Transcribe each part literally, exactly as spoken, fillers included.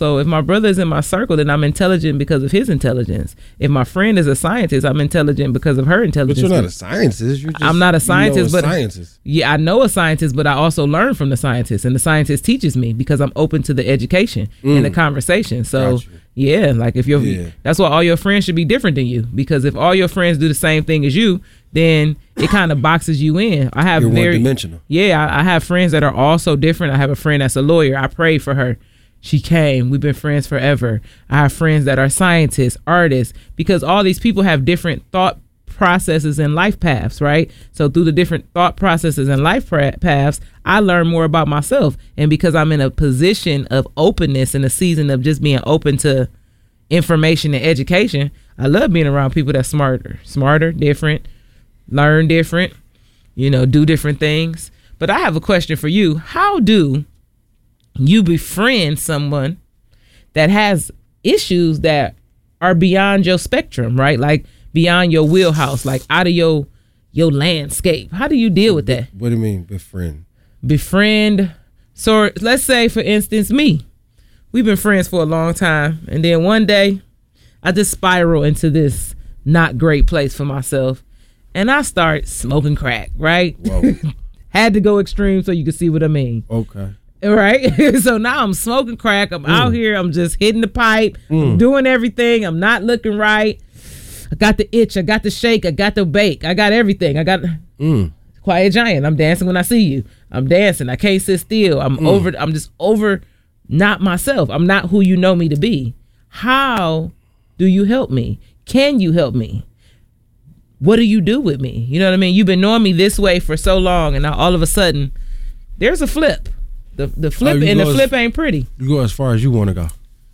So if my brother is in my circle, then I'm intelligent because of his intelligence. If my friend is a scientist, I'm intelligent because of her intelligence. But you're not a scientist. You're just, I'm not a scientist, you know a but scientist. Yeah, I know a scientist, but I also learn from the scientist, and the scientist teaches me because I'm open to the education mm. and the conversation. So yeah, like if you're, yeah. that's why all your friends should be different than you, because if all your friends do the same thing as you, then it kind of boxes you in. I have You're very one-dimensional. Yeah, I, I have friends that are all so different. I have a friend that's a lawyer. I prayed for her. She came. We've been friends forever. I have friends that are scientists, artists, because all these people have different thought processes and life paths, right? So through the different thought processes and life paths, I learn more about myself. And because I'm in a position of openness, in a season of just being open to information and education, I love being around people that's smarter, smarter, different, learn different, you know, do different things. But I have a question for you. How do you befriend someone that has issues that are beyond your spectrum, right? Like beyond your wheelhouse, like out of your your landscape? How do you deal with that? What do you mean befriend? Befriend. So let's say, for instance, me. We've been friends for a long time, and then one day I just spiral into this not great place for myself, and I start smoking crack, right? Whoa. Had to go extreme so you can see what I mean. Okay. Right? So now I'm smoking crack. I'm mm. out here. I'm just hitting the pipe. Mm. I'm doing everything. I'm not looking right. I got the itch. I got the shake. I got the bake. I got everything. I got mm. Quiet Giant. I'm dancing when I see you. I'm dancing. I can't sit still. I'm mm. over. I'm just over not myself. I'm not who you know me to be. How do you help me? Can you help me? What do you do with me? You know what I mean? You've been knowing me this way for so long, and now all of a sudden, there's a flip. The the flip oh, and the flip as, ain't pretty. You go as far as you want to go.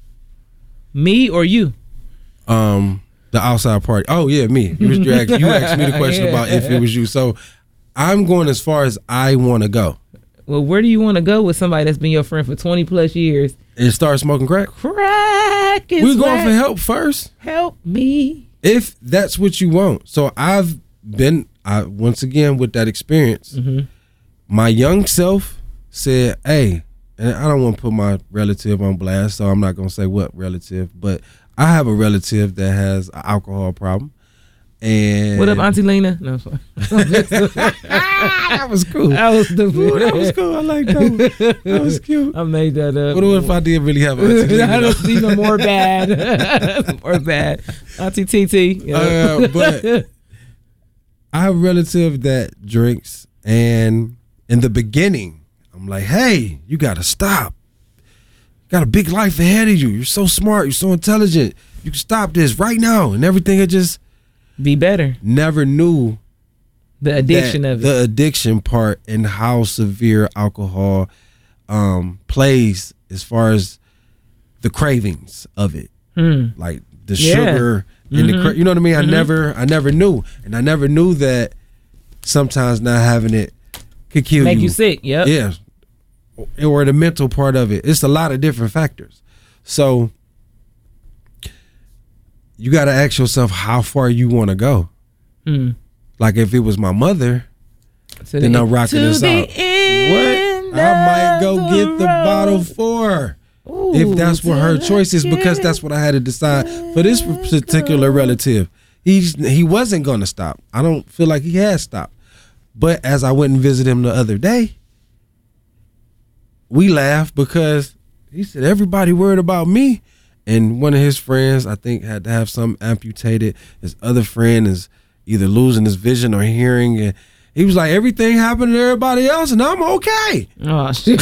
Me or you? Um, the outside party. Oh yeah, me. You, you, asked, you asked me the question yeah. about if it was you. So I'm going as far as I want to go. Well, where do you want to go with somebody that's been your friend for twenty plus years? And start smoking crack? Crack is We're going for help first. Help me. If that's what you want. So I've been, I once again, with that experience, mm-hmm. my young self said, hey, and I don't want to put my relative on blast, so I'm not going to say what relative, but I have a relative that has an alcohol problem. And what up, Auntie Lena? No, sorry. That was cool. That was the Ooh, that was cool. I like that. That was cute. I made that up. What if I did really have an Auntie Lena? That's even more bad. More bad. Auntie T T. You know? uh, but I have a relative that drinks, and in the beginning, I'm like, hey, you got to stop. You got a big life ahead of you. You're so smart. You're so intelligent. You can stop this right now. And everything had just be better. Never knew the addiction of it. The addiction part and how severe alcohol um, plays as far as the cravings of it. Hmm. Like the yeah. sugar and mm-hmm. the cra- you know what I mean? Mm-hmm. I never I never knew. And I never knew that sometimes not having it could kill Make you. Make you sick, yep. Yeah. Or the mental part of it. It's a lot of different factors. So you got to ask yourself how far you want to go. Mm. Like if it was my mother, to then the, I'm rocking this out. What? I might go the get road. the bottle for Ooh, if that's what her choice is, because that's what I had to decide for this particular relative. He's he wasn't going to stop. I don't feel like he has stopped. But as I went and visited him the other day, we laughed because he said everybody worried about me. And one of his friends, I think, had to have something amputated. His other friend is either losing his vision or hearing. And he was like, everything happened to everybody else, and I'm okay. Oh, shit.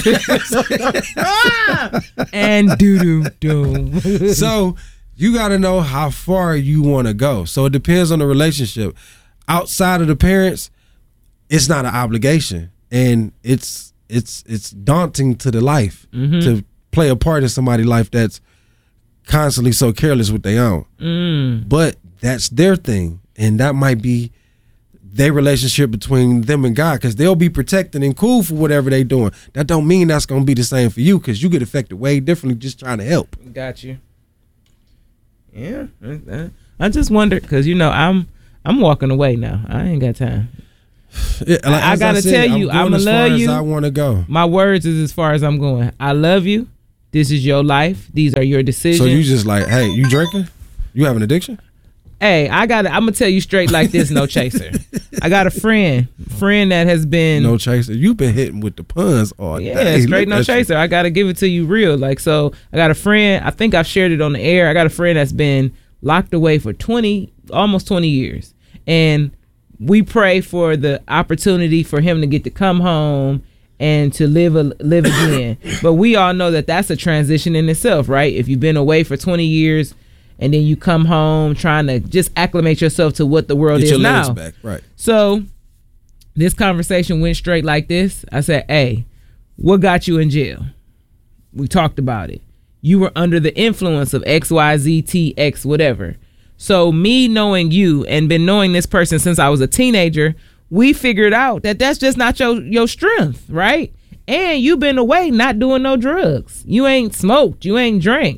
And doo-doo-doo. So you got to know how far you want to go. So it depends on the relationship. Outside of the parents, it's not an obligation. And it's it's it's daunting to the life mm-hmm. to play a part in somebody's life that's constantly so careless with their own. Mm. But that's their thing, and that might be their relationship between them and God, because they'll be protected and cool for whatever they doing. That don't mean that's gonna be the same for you, because you get affected way differently just trying to help. Got you. Yeah, I just wondered, because you know I'm I'm walking away now. I ain't got time. Yeah, like, I gotta I said, tell you, I'm, I'm gonna as love far you. As I want to go. My words is as far as I'm going. I love you This is your life. These are your decisions. So you just like, hey, you drinking? You have an addiction? Hey, I got. I'm gonna tell you straight like this. No chaser. I got a friend, friend that has been no chaser. You've been hitting with the puns all yeah, day. straight Look no chaser. You. I gotta give it to you real. Like so, I got a friend. I think I've shared it on the air. I got a friend that's been locked away for twenty, almost twenty years, and we pray for the opportunity for him to get to come home and to live a, live again. But we all know that that's a transition in itself, right? If you've been away for twenty years. And then you come home trying to just acclimate yourself to what the world Get is your now. Back. Right. So this conversation went straight like this. I said, hey, what got you in jail? We talked about it. You were under the influence of X, Y, Z, T, X, whatever. So me knowing you and been knowing this person since I was a teenager, we figured out that that's just not your, your strength, right? And you've been away not doing no drugs. You ain't smoked. You ain't drank.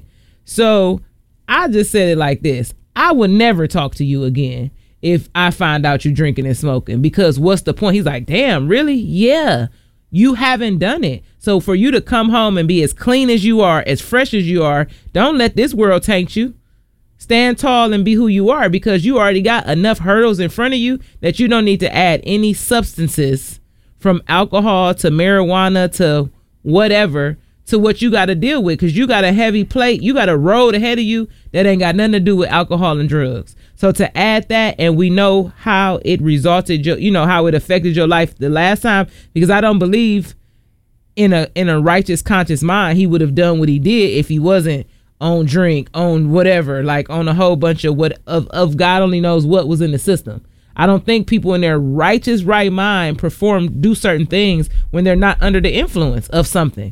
So I just said it like this. I would never talk to you again if I find out you drinking and smoking, because what's the point? He's like, damn, really? Yeah, you haven't done it. So for you to come home and be as clean as you are, as fresh as you are, don't let this world taint you. Stand tall and be who you are, because you already got enough hurdles in front of you that you don't need to add any substances from alcohol to marijuana to whatever to what you got to deal with, because you got a heavy plate. You got a road ahead of you that ain't got nothing to do with alcohol and drugs. So to add that, and we know how it resulted, your, you know, how it affected your life the last time, because I don't believe in a in a righteous, conscious mind he would have done what he did if he wasn't on drink, on whatever, like on a whole bunch of what of, of God only knows what was in the system. I don't think people in their righteous right mind perform, do certain things when they're not under the influence of something.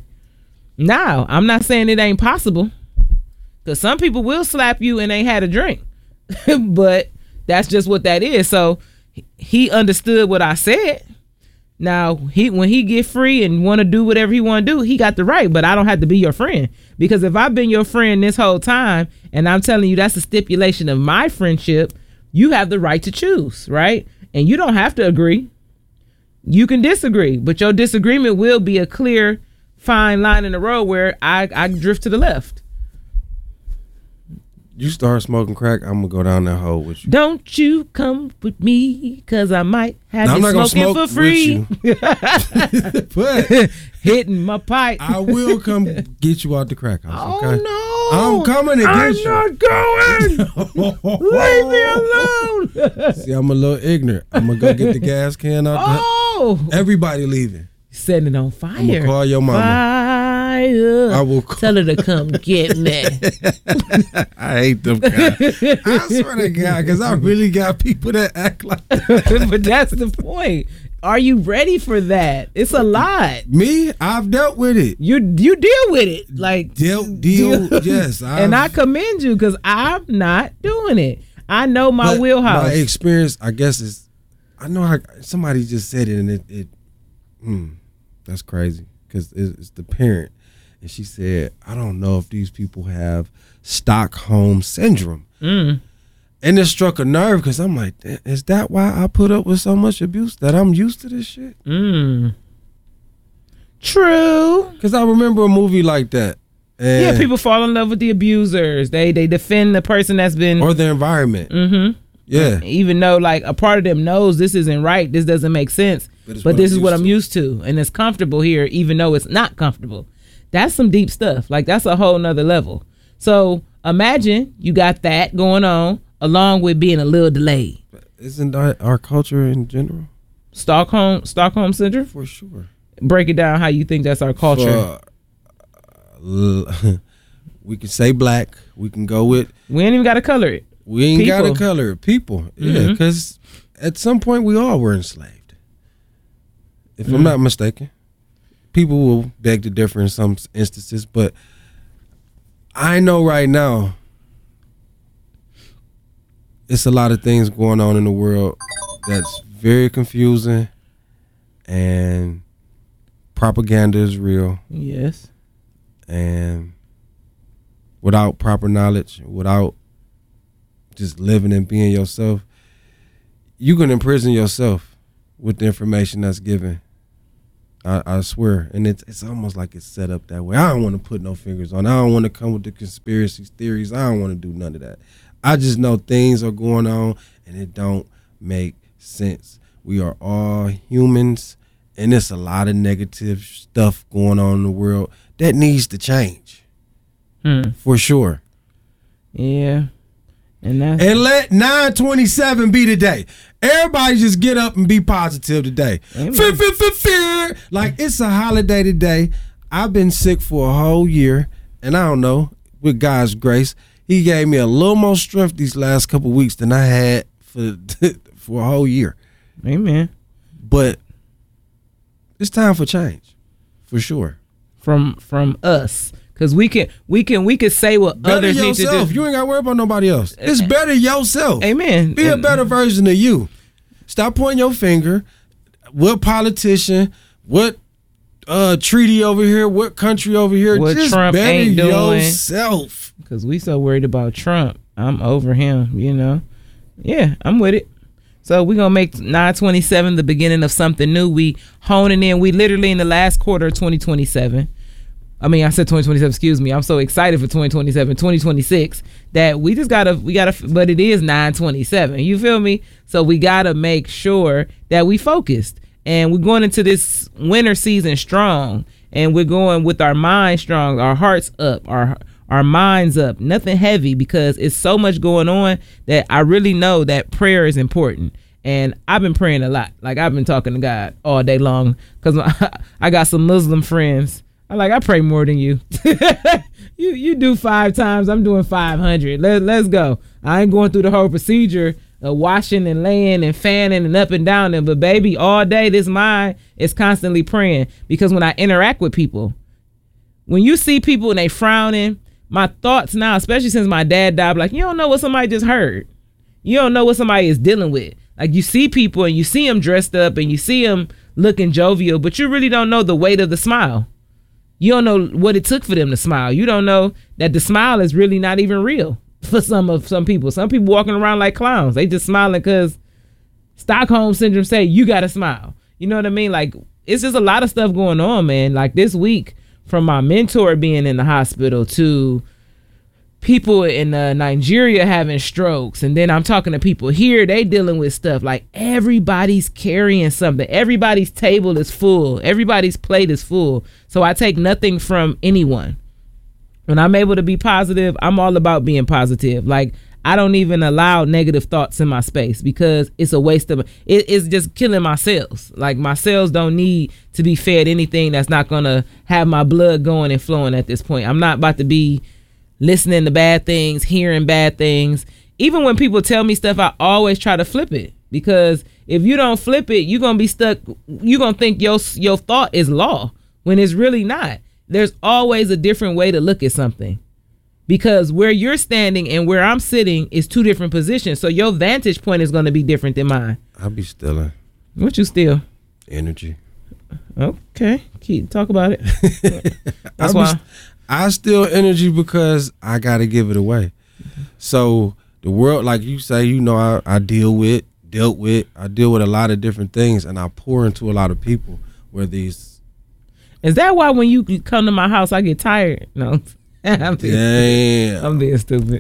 Now, I'm not saying it ain't possible, because some people will slap you and ain't had a drink, but that's just what that is. So he understood what I said. Now, he when he get free and want to do whatever he want to do, he got the right, but I don't have to be your friend, because if I've been your friend this whole time and I'm telling you that's a stipulation of my friendship, you have the right to choose, right? And you don't have to agree. You can disagree, but your disagreement will be a clear fine line in the road where I, I drift to the left. You start smoking crack, I'm gonna go down that hole with you. Don't you come with me, cause I might have now, you I'm not smoking gonna smoke for free. But hitting my pipe. I will come get you out the crack house. Oh okay? no! I'm coming to get I'm you. not going. Leave me alone. See, I'm a little ignorant. I'm gonna go get the gas can out. Oh! The, everybody leaving. Setting it on fire. I'm gonna call your mama. Fire. I will call. Tell her to come get me. I hate them guys. I swear to God, because I really got people that act like that. But that's the point. Are you ready for that? It's a lot. Me, I've dealt with it. You you deal with it. Like deal, deal, deal. Yes. I've, and I commend you, because I'm not doing it. I know my but wheelhouse. My experience, I guess, is I know how somebody just said it, and it, it mm, that's crazy, because it's the parent. And she said, I don't know if these people have Stockholm syndrome. Mm. And it struck a nerve, because I'm like, is that why I put up with so much abuse, that I'm used to this shit? Mm. True. Because I remember a movie like that. And yeah, people fall in love with the abusers. They they defend the person that's been... Or the environment. Mm-hmm. Yeah. Even though like a part of them knows this isn't right, this doesn't make sense, but, but this is what I'm used to. And it's comfortable here, even though it's not comfortable. That's some deep stuff. Like that's a whole nother level. So imagine you got that going on along with being a little delayed. Isn't that our culture in general? Stockholm, Stockholm syndrome? For sure. Break it down how you think that's our culture. For, uh, we can say black. We can go with. We ain't even got to color it. We ain't People. got to color it. People. Yeah, because mm-hmm. at some point we all were enslaved. If mm-hmm. I'm not mistaken. People will beg to differ in some instances, but I know right now it's a lot of things going on in the world that's very confusing, and propaganda is real. Yes. And without proper knowledge, without just living and being yourself, you can imprison yourself with the information that's given I, I swear. And it's it's almost like it's set up that way. I don't want to put no fingers on. I don't want to come with the conspiracy theories. I don't want to do none of that. I just know things are going on and it don't make sense. We are all humans, and there's a lot of negative stuff going on in the world that needs to change. Hmm. For sure. Yeah. And that's And let nine twenty-seven be the day. Everybody just get up and be positive today. Fear, fear, fear, fear. Like, it's a holiday today. I've been sick for a whole year, and I don't know, with God's grace, he gave me a little more strength these last couple of weeks than I had for for a whole year. Amen. But it's time for change, for sure. From from us. Cause we can we can we can say what Better others yourself. need to do. You ain't gotta worry about nobody else. It's better yourself. Amen. Be a better version of you. Stop pointing your finger. What politician? What uh, treaty over here? What country over here? What Just Trump better ain't doing. yourself. Cause we so worried about Trump. I'm over him. You know. Yeah, I'm with it. So we're gonna make nine twenty-seven the beginning of something new. We honing in. We literally in the last quarter of twenty twenty-seven. I mean, I said twenty twenty-seven, excuse me. I'm so excited for twenty twenty-seven, twenty twenty-six that we just gotta, we gotta, but it is nine twenty-seven. You feel me? So we gotta make sure that we focused, and we're going into this winter season strong, and we're going with our mind strong, our hearts up, our our minds up, nothing heavy, because it's so much going on that I really know that prayer is important. And I've been praying a lot. Like, I've been talking to God all day long, because I got some Muslim friends. I'm like, I pray more than you. you you do five times. I'm doing five hundred. Let, let's go. I ain't going through the whole procedure of washing and laying and fanning and up and down them. But baby, all day, this mind is constantly praying. Because when I interact with people, when you see people and they frowning, my thoughts now, especially since my dad died, like, you don't know what somebody just heard. You don't know what somebody is dealing with. Like, you see people and you see them dressed up and you see them looking jovial, but you really don't know the weight of the smile. You don't know what it took for them to smile. You don't know that the smile is really not even real for some of some people. Some people walking around like clowns. They just smiling because Stockholm syndrome say you got to smile. You know what I mean? Like, it's just a lot of stuff going on, man. Like, this week, from my mentor being in the hospital to people in uh, Nigeria having strokes, and then I'm talking to people here, they dealing with stuff. Like, everybody's carrying something. Everybody's table is full. Everybody's plate is full. So I take nothing from anyone. When I'm able to be positive, I'm all about being positive. Like, I don't even allow negative thoughts in my space, because it's a waste of it. It's just killing my cells. Like, my cells don't need to be fed anything that's not gonna have my blood going and flowing at this point. I'm not about to be listening to bad things, hearing bad things. Even when people tell me stuff, I always try to flip it, because if you don't flip it, you're gonna be stuck. You're gonna think your your thought is law when it's really not. There's always a different way to look at something, because where you're standing and where I'm sitting is two different positions. So your vantage point is gonna be different than mine. I'll be stealing What you steal? energy. Okay, keep talk about it. That's I why. Be, I steal energy because I gotta give it away. Mm-hmm. So the world, like you say, you know, I, I deal with, dealt with, I deal with a lot of different things, and I pour into a lot of people. Where these is that why when you come to my house I get tired? No, I'm being, damn, I'm being stupid.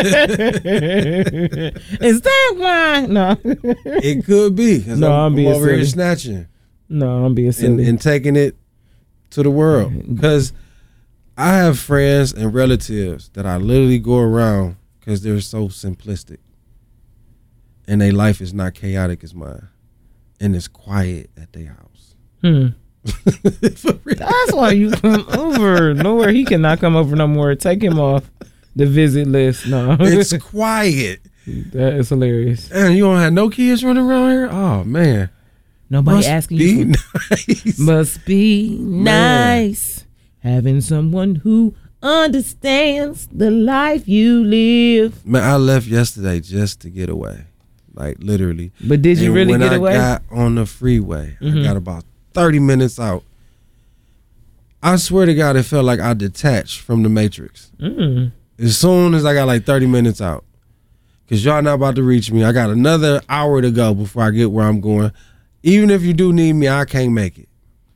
Is that why? No, it could be. No, I'm, I'm, being I'm over silly. here snatching. No, I'm being silly. And, and taking it to the world, because I have friends and relatives that I literally go around because they're so simplistic, and their life is not chaotic as mine, and it's quiet at their house. Hmm. That's why you come over. Nowhere he cannot come over no more. Take him off the visit list. No, it's quiet. That is hilarious. And you don't have no kids running around here. Oh man, nobody must asking be you. For, nice. Must be Man. nice having someone who understands the life you live. Man, I left yesterday just to get away, like literally. But did you and really when get I away? got on the freeway, Mhm. I got about thirty minutes out. I swear to God, it felt like I detached from the Matrix. Mm. As soon as I got like thirty minutes out, because y'all not about to reach me. I got another hour to go before I get where I'm going. Even if you do need me, I can't make it.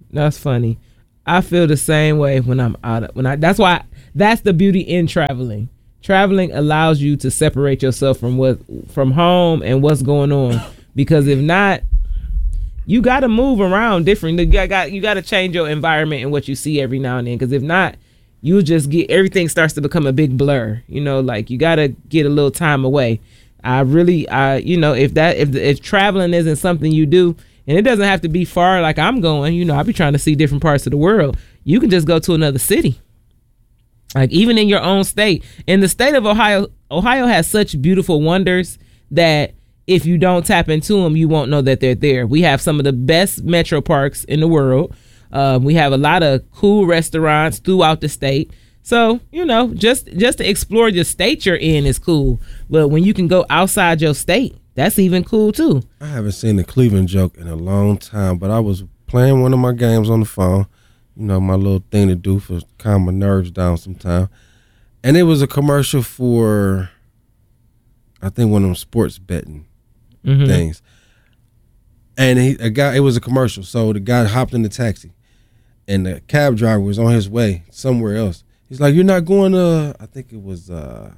That's funny. I feel the same way when I'm out of, when I that's why that's the beauty in traveling. Traveling allows you to separate yourself from what from home and what's going on, because if not, you got to move around different. You got you got to change your environment and what you see every now and then, because if not, you just get everything starts to become a big blur. You know, like you got to get a little time away. I really I you know, if that if if traveling isn't something you do, and it doesn't have to be far like I'm going, you know, I be trying to see different parts of the world. You can just go to another city. Like even in your own state. In the state of Ohio, Ohio has such beautiful wonders that if you don't tap into them, you won't know that they're there. We have some of the best metro parks in the world. Um, we have a lot of cool restaurants throughout the state. So, you know, just just to explore the state you're in is cool. But when you can go outside your state, that's even cool too. I haven't seen the Cleveland joke in a long time, but I was playing one of my games on the phone. You know, my little thing to do for calm my nerves down sometime. And it was a commercial for, I think, one of them sports betting mm-hmm. things. And he, a guy, it was a commercial. So the guy hopped in the taxi, and the cab driver was on his way somewhere else. He's like, "You're not going to," I think it was uh,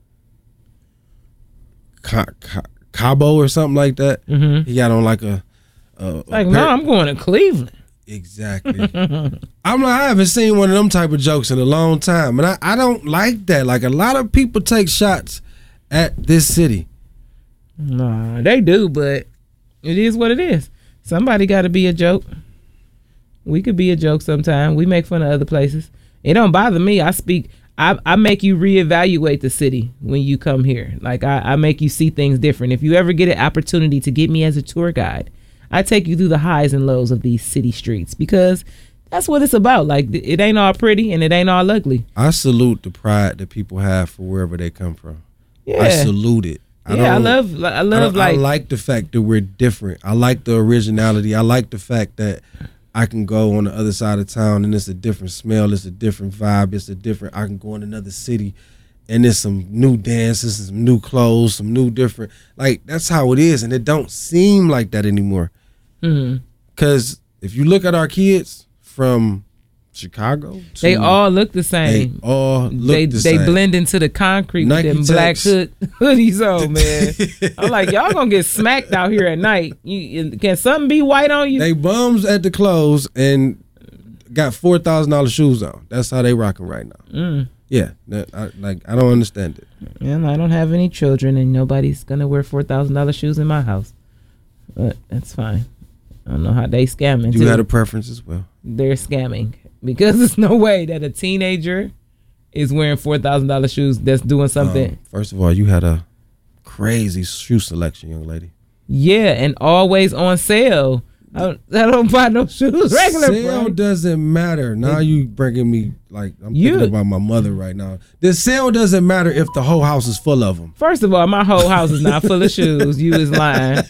Ca- Ca- Cabo or something like that. Mm-hmm. He got on like a, a like, a no, I'm going to Cleveland. Exactly. I'm like, I haven't seen one of them type of jokes in a long time, and I, I don't like that. Like, a lot of people take shots at this city. Nah, they do, but it is what it is. Somebody got to be a joke. We could be a joke sometime. We make fun of other places. It don't bother me. I speak. I, I make you reevaluate the city when you come here. Like, I, I make you see things different. If you ever get an opportunity to get me as a tour guide, I take you through the highs and lows of these city streets, because that's what it's about. Like, it ain't all pretty and it ain't all ugly. I salute the pride that people have for wherever they come from. Yeah. I salute it. I yeah, I love, I love, I, like, I like the fact that we're different. I like the originality. I like the fact that I can go on the other side of town and it's a different smell, it's a different vibe, it's a different. I can go in another city and there's some new dances, some new clothes, some new different. Like, that's how it is, and it don't seem like that anymore. Because mm-hmm. if you look at our kids from Chicago, to, they all look the same. They all look they, the they same. They blend into the concrete Nike with them black Techs. hood, hoodies on, man. I'm like, y'all gonna get smacked out here at night. You, can something be white on you? They bums at the clothes and got four thousand dollars shoes on. That's how they rocking right now. Mm. Yeah, that, I, like I don't understand it. And I don't have any children, and nobody's gonna wear four thousand dollars shoes in my house. But that's fine. I don't know how they scamming. You too. had a preference as well. They're scamming, because there's no way that a teenager is wearing four thousand dollars shoes that's doing something. Um, first of all, you had a crazy shoe selection, young lady. Yeah, and always on sale. I don't, I don't buy no shoes regular. Sale bro. doesn't matter. Now you bringing me, like, I'm you, thinking about my mother right now. The sale doesn't matter if the whole house is full of them. First of all, my whole house is not full of shoes. You is lying.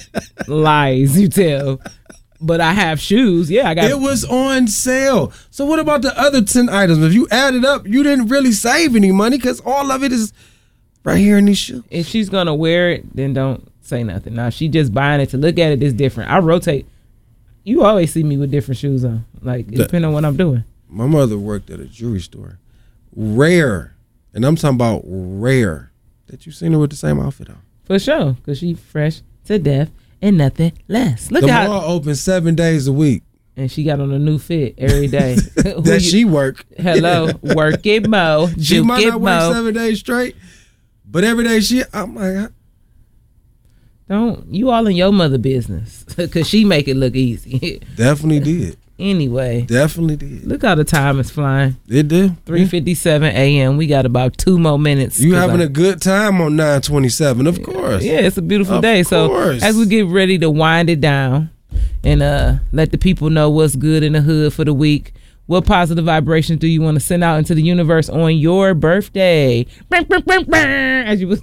Lies you tell. But I have shoes. Yeah, I got. It was on sale. So what about the other ten items? If you add it up, you didn't really save any money, because all of it is right here in these shoes. If she's gonna wear it, then don't say nothing. Now, she just buying it to look at it. It's different. I rotate. You always see me with different shoes on. Like, it depends on what I'm doing. My mother worked at a jewelry store. Rare, and I'm talking about rare, that you seen her with the same outfit on. For sure, because she fresh to death and nothing less. Look the at mall how open seven days a week. And she got on a new fit every day. that you, she work. Hello, work it, Mo. She Juke might it, not Mo. work seven days straight, but every day she, I'm like, don't, you all in your mother business, because she make it look easy. Definitely did. Anyway. Definitely did. Look how the time is flying. It did. three fifty-seven a.m. We got about two more minutes. You having I'm, a good time on nine twenty-seven, of course. Yeah, it's a beautiful of day. Course. So as we get ready to wind it down and uh, let the people know what's good in the hood for the week, what positive vibrations do you want to send out into the universe on your birthday? As you was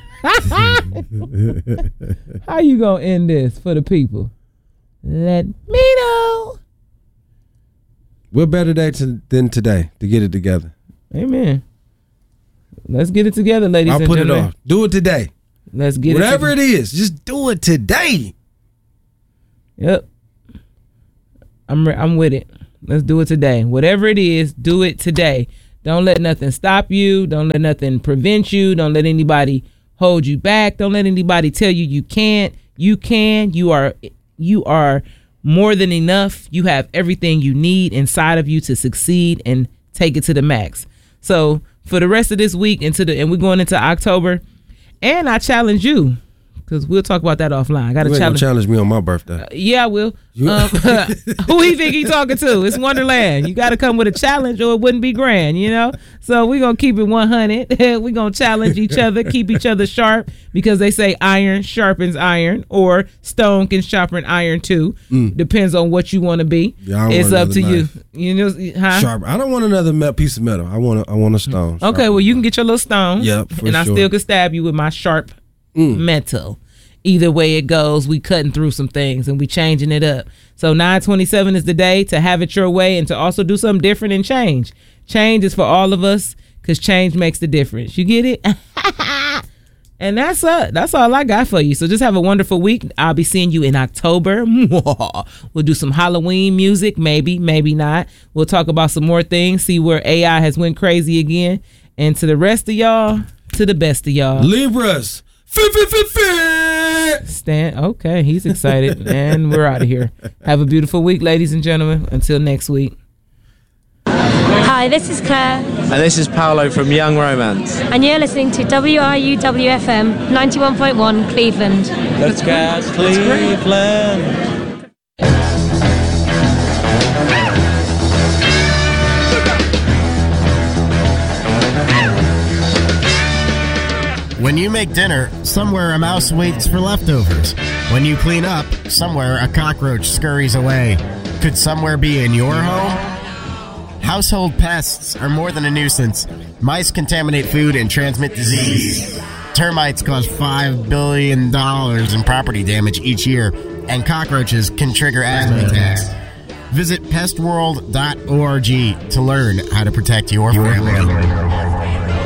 How you gonna end this for the people? Let me know. What better day to, than today to get it together? Amen. Let's get it together, ladies I'll and put gentlemen. it off. Do it today. Let's get Whatever it it is, just do it today. Yep. I'm re- I'm with it. Let's do it today. Whatever it is, do it today. Don't let nothing stop you. Don't let nothing prevent you. Don't let anybody hold you back. Don't let anybody tell you you can't. You can. You are you are more than enough. You have everything you need inside of you to succeed and take it to the max. So for the rest of this week into the and we're going into October, and I challenge you, because we'll talk about that offline. I got to challenge. challenge me on my birthday. Uh, yeah, I will. Um, who he think he talking to? It's Wonderland. You got to come with a challenge, or it wouldn't be grand. You know. So we're gonna keep it one hundred. We're gonna challenge each other, keep each other sharp, because they say iron sharpens iron, or stone can sharpen iron too. Mm. Depends on what you want to be. Yeah, it's up to knife. you. You know, huh? Sharp. I don't want another me- piece of metal. I want a, I want a stone. Okay, well you can get your little stone. Yep, for and I sure. still can stab you with my sharp mm. metal. Either way it goes, we cutting through some things and we changing it up. So nine twenty-seven is the day to have it your way and to also do something different and change. Change is for all of us, because change makes the difference. You get it? And that's uh, that's all I got for you. So just have a wonderful week. I'll be seeing you in October. We'll do some Halloween music, maybe, maybe not. We'll talk about some more things, see where A I has went crazy again. And to the rest of y'all, to the best of y'all. Libras. Stan, okay, he's excited. And we're out of here. Have a beautiful week, ladies and gentlemen. Until next week. Hi, this is Claire. And this is Paolo from Young Romance. And you're listening to W R U W F M ninety-one point one Cleveland. Let's go, Cleveland. When you make dinner, somewhere a mouse waits for leftovers. When you clean up, somewhere a cockroach scurries away. Could somewhere be in your home? Household pests are more than a nuisance. Mice contaminate food and transmit disease. Termites cause five billion dollars in property damage each year, and cockroaches can trigger asthma attacks. Visit pest world dot org to learn how to protect your family.